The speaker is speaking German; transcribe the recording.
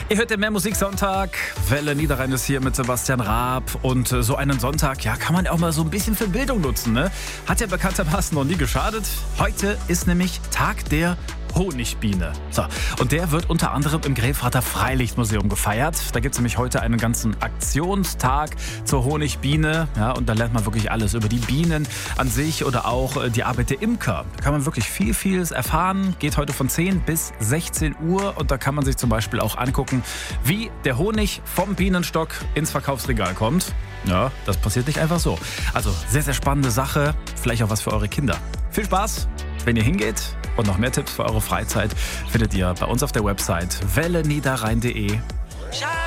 Ihr hört den Mehrmusiksonntag. Welle Niederrhein ist hier mit Sebastian Raab. Und so einen Sonntag, ja, kann man ja auch mal so ein bisschen für Bildung nutzen, ne? Hat ja bekanntermaßen noch nie geschadet. Heute ist nämlich Tag der Honigbiene. So, und der wird unter anderem im Grefrater Freilichtmuseum gefeiert. Da gibt es nämlich heute einen ganzen Aktionstag zur Honigbiene. Ja, und da lernt man wirklich alles über die Bienen an sich oder auch die Arbeit der Imker. Da kann man wirklich viel erfahren. Geht heute von 10 bis 16 Uhr. Und da kann man sich zum Beispiel auch angucken, wie der Honig vom Bienenstock ins Verkaufsregal kommt. Ja, das passiert nicht einfach so. Also sehr spannende Sache. Vielleicht auch was für eure Kinder. Viel Spaß, wenn ihr hingeht. Und noch mehr Tipps für eure Freizeit findet ihr bei uns auf der Website welleniederrhein.de.